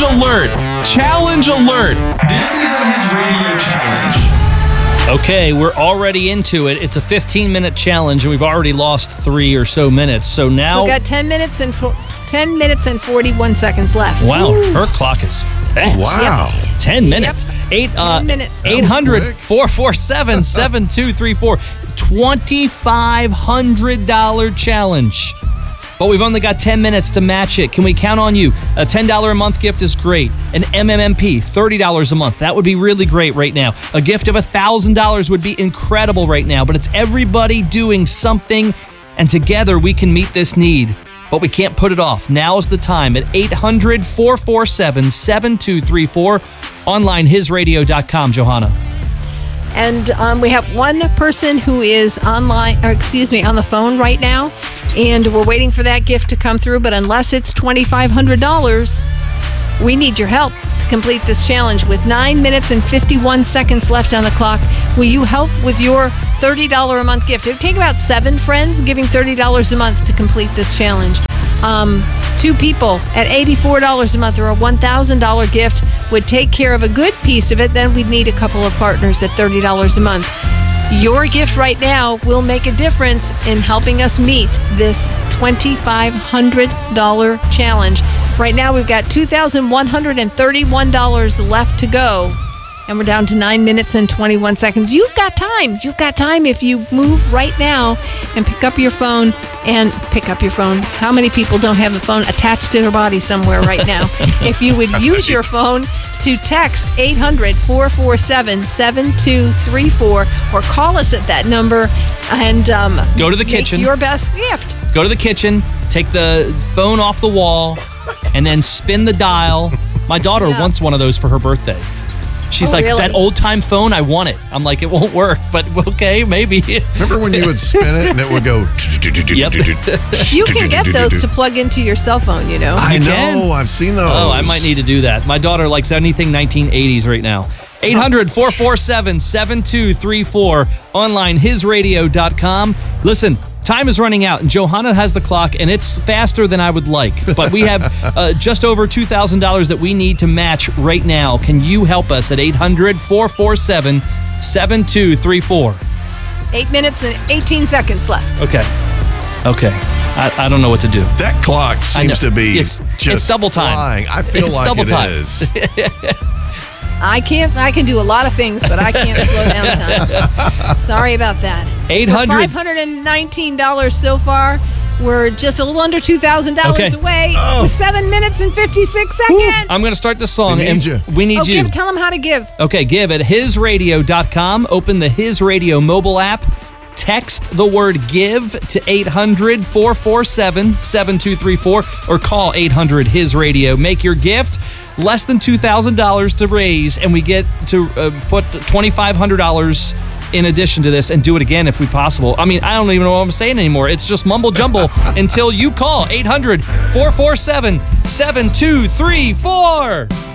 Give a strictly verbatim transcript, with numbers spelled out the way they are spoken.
Challenge alert! Challenge alert! This is the His Radio Challenge. Okay, we're already into it. It's a fifteen-minute challenge, and we've already lost three or so minutes. So now we've got ten minutes and fo- ten minutes and forty-one seconds left. Wow, Woo. her clock is fast. Wow. Yep. Ten minutes. Yep. Eight. Uh, ten minutes. eight hundred, four four seven, seven two three four. twenty-five hundred dollars challenge. But we've only got ten minutes to match it. Can we count on you? A ten dollars a month gift is great. An M M M P, thirty dollars a month. That would be really great right now. A gift of one thousand dollars would be incredible right now. But it's everybody doing something, and together we can meet this need. But we can't put it off. Now is the time at eight hundred, four four seven, seven two three four. Online, his radio dot com, Johanna. And um, we have one person who is online, or excuse me, on the phone right now, and we're waiting for that gift to come through. But unless it's twenty-five hundred dollars, we need your help to complete this challenge. With nine minutes and fifty-one seconds left on the clock, will you help with your thirty dollars a month gift? It would take about seven friends giving thirty dollars a month to complete this challenge. Um, two people at eighty-four dollars a month, or a one thousand dollars gift would take care of a good piece of it. Then we'd need a couple of partners at thirty dollars a month. Your gift right now will make a difference in helping us meet this twenty-five hundred dollars challenge. Right now we've got two thousand one hundred thirty-one dollars left to go. And we're down to nine minutes and twenty-one seconds. You've got time. You've got time if you move right now and pick up your phone and pick up your phone. How many people don't have the phone attached to their body somewhere right now? If you would use your phone to text eight hundred, four four seven, seven two three four or call us at that number and um, go to the make kitchen. Your best gift. Go to the kitchen, take the phone off the wall, and then spin the dial. My daughter Yeah. wants one of those for her birthday. She's Oh, like, really? that old-time phone, I want it. I'm like, it won't work, but okay, maybe. Remember when you would spin it and it would go... Yep. You can get those to plug into your cell phone, you know. I You know. can? I've seen those. Oh, I might need to do that. My daughter likes anything nineteen eighties right now. eight hundred, four four seven, seven two three four. Online, his radio dot com. Listen, time is running out, and Johanna has the clock, and it's faster than I would like. But we have uh, just over two thousand dollars that we need to match right now. Can you help us at eight hundred, four four seven, seven two three four? Eight minutes and eighteen seconds left. Okay. Okay. I, I don't know what to do. That clock I know. seems to be It's- just it's double time. flying. I feel It's like double it time. is. I can't. I can do a lot of things, but I can't slow down time. Sorry about that. eight hundred. Five hundred and nineteen dollars so far. We're just a little under two thousand dollars Okay. away. Oh. With seven minutes and fifty-six Woo. seconds. I'm going to start the song, We need and you. we need oh, you. give, tell them how to give. Okay, give at his radio dot com. Open the His Radio mobile app. Text the word give to eight hundred, four four seven, seven two three four or call eight hundred, his radio. Make your gift. Less than two thousand dollars to raise, and we get to uh, put twenty-five hundred dollars in addition to this and do it again if we possible. I mean, I don't even know what I'm saying anymore. It's just mumble jumble until you call eight hundred, four four seven, seven two three four.